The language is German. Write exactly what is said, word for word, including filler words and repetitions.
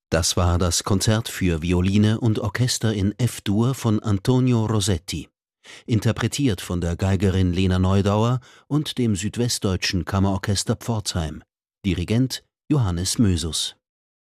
Das war das Konzert für Violine und Orchester in F-Dur von Antonio Rosetti, interpretiert von der Geigerin Lena Neudauer und dem Südwestdeutschen Kammerorchester Pforzheim. Dirigent Johannes Mösus.